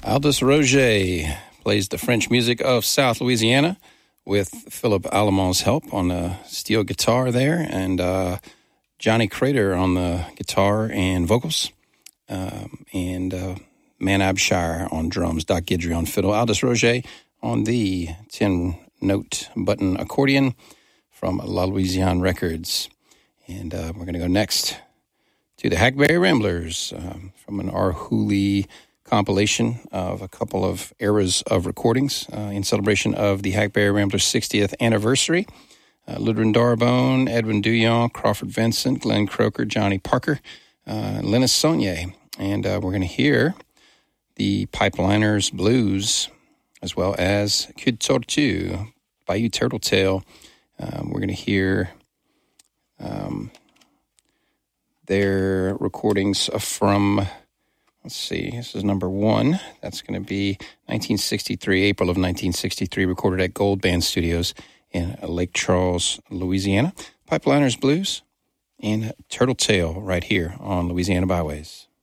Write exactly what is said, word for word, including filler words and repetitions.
Aldous Roger plays the French music of South Louisiana with Philip Allemand's help on the steel guitar there, and uh, Johnny Crater on the guitar and vocals, um, and uh, Manab Shire on drums, Doc Guidry on fiddle, Aldous Roger on the ten-note button accordion from La Louisiane Records. And uh, we're going to go next to the Hackberry Ramblers um, from an R. Hooley compilation of a couple of eras of recordings uh, in celebration of the Hackberry Ramblers' sixtieth anniversary. Uh, Ludwig Darbone, Edwin Duyon, Crawford Vincent, Glenn Croker, Johnny Parker, uh, Linus Saunier. And uh, we're going to hear the Pipeliners Blues, as well as Kid Tortue, Bayou Turtletail. Um, we're going to hear um, their recordings from... Let's see, this is number one. That's going to be nineteen sixty-three, April of nineteen sixty-three, recorded at Gold Band Studios in Lake Charles, Louisiana. Pipeliners Blues and Turtletail right here on Louisiana Byways.